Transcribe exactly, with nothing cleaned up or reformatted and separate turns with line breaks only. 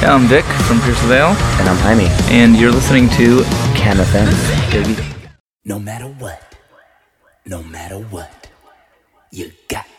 Yeah, I'm Vic from Pierce Vale.
And I'm Jaime.
And you're listening to
Cam F M.
No matter what, no matter what, you